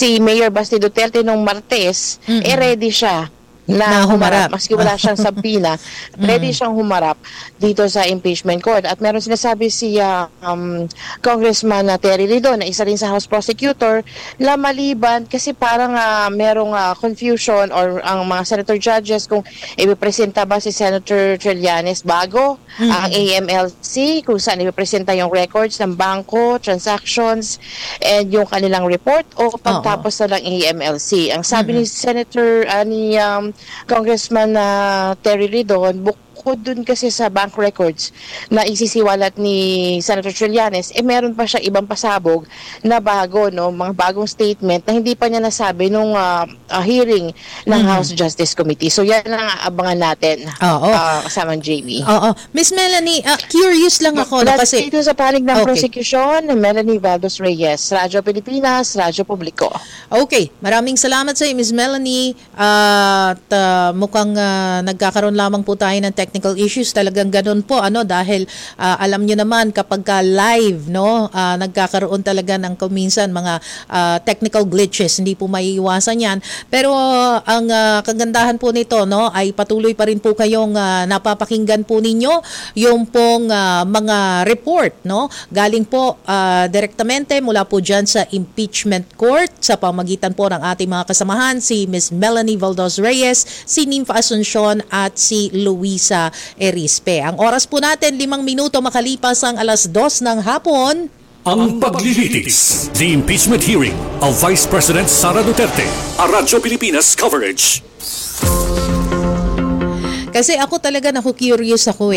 si Mayor Basti Duterte nung Martes, ready siya na humarap. Maski wala siyang sabina, ready siyang humarap dito sa impeachment court. At meron sinasabi si Congressman Terry Rido na isa rin sa House Prosecutor na maliban kasi parang merong confusion or ang mga senator judges kung ipipresenta ba si Senator Trillanes bago ang AMLC, kung saan ipipresenta yung records ng bangko, transactions, and yung kanilang report o pagtapos na lang AMLC. Ang sabi ni Senator Congressman Terry Ridon, bukod dun kasi sa bank records na isisiwalat ni Senator Trillanes, meron pa siya ibang pasabog na bago, no, mga bagong statement na hindi pa niya nasabi nung hearing ng House Justice Committee. So yan ang abangan natin kasama Jamie. Miss Melanie, curious lang ako. Kasi dito sa panig ng prosecution, Melanie Valdos Reyes, Radyo Pilipinas, Radyo Publiko. Okay, maraming salamat sa iyo, Miss Melanie. At mukhang nagkakaroon lamang po tayo ng technical issues. Talagang ganun po, dahil alam nyo naman kapag live, nagkakaroon talaga ng kuminsan mga technical glitches. Hindi po maiiwasan yan. Pero ang kagandahan po nito, ay patuloy pa rin po kayong napapakinggan po ninyo yung pong mga report, galing po direktamente mula po dyan sa impeachment court sa pamagitan po ng ating mga kasamahan, si Ms. Melanie Valdos Reyes, si Nympha Asuncion at si Luisa Erispe. Ang oras po natin, 5 minuto makalipas ang 2:00 ng hapon. Ang paglilitis, the impeachment hearing of Vice President Sara Duterte, a Radyo Pilipinas coverage. Kasi ako talaga curious ako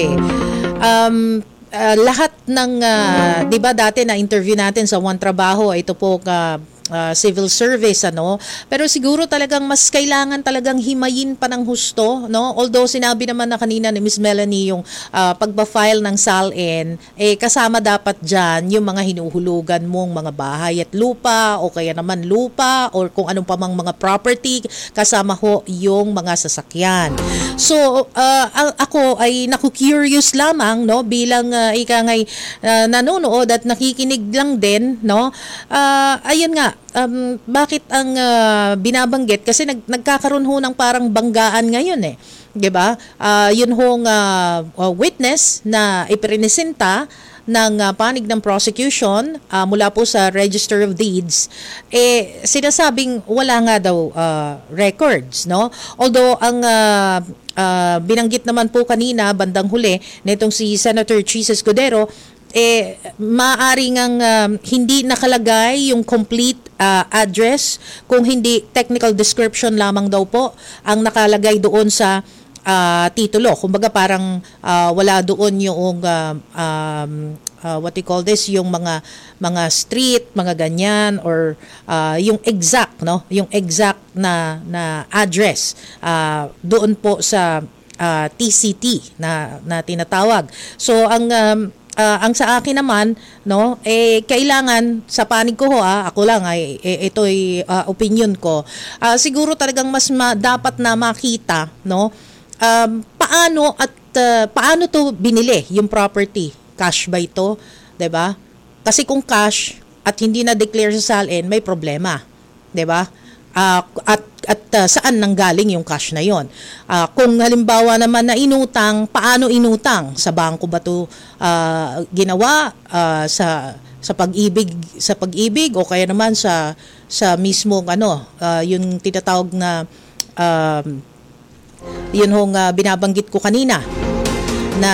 lahat ng, di ba dati na interview natin sa One Trabaho, ito po civil service, pero siguro talagang mas kailangan talagang himayin pa ng husto, although sinabi naman na kanina ni Miss Melanie yung pagba-file ng SALN, kasama dapat dyan yung mga hinuhulugan mong mga bahay at lupa o kaya naman lupa or kung anong pa mang mga property, kasama ho yung mga sasakyan. So ako ay naku-curious lamang, bilang ikangay nanonood at nakikinig lang din, ayun nga, bakit ang binabanggit? Kasi nagkakaroon ho ng parang banggaan ngayon 'di ba? Yun hong witness na ipresenta ng panig ng prosecution mula po sa Register of Deeds, sinasabing wala nga daw records, Although ang binanggit naman po kanina bandang huli nitong si Senator Chis Escudero, maaari ngang hindi nakalagay yung complete address, kung hindi technical description lamang daw po ang nakalagay doon sa titulo. Kumbaga parang wala doon yung what you call this, yung mga street, mga ganyan, or yung exact, yung exact na address doon po sa TCT na tinatawag. So ang sa akin naman, kailangan sa panig ko ako lang ito'y opinion ko. Siguro talagang mas dapat na makita, paano to binili yung property? Cash ba ito, 'di ba? Kasi kung cash at hindi na declare sa SALN, may problema, 'di ba? At saan nanggaling yung cash na yon? Kung halimbawa naman na inutang, paano inutang? Sa bangko ba to ginawa, sa pag-ibig o kaya naman sa mismong yung tinatawag na yun hong binabanggit ko kanina na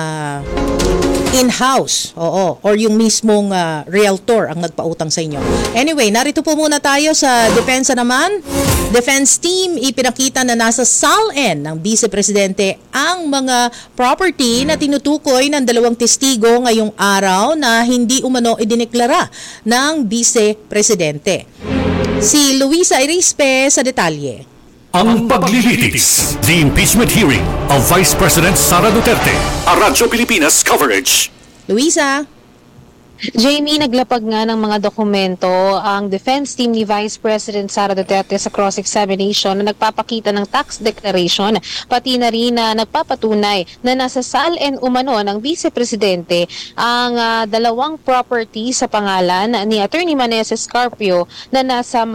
in-house, or yung mismong realtor ang nagpautang sa inyo. Anyway, narito po muna tayo sa depensa naman. Defense team ipinakita na nasa SALN ng Vice Presidente ang mga property na tinutukoy ng 2 testigo ngayong araw na hindi umano idineklara ng Vice Presidente. Si Luisa Erispe sa detalye. Ang paglilitis, the impeachment hearing of Vice President Sara Duterte, a Radyo Pilipinas coverage. Luisa. Jamie, naglapag nga ng mga dokumento ang defense team ni Vice President Sara Duterte sa cross-examination na nagpapakita ng tax declaration, pati na rin na nagpapatunay na nasa SALN umano ng Vice Presidente ang 2 property sa pangalan ni Attorney Manes Escarpio na nasa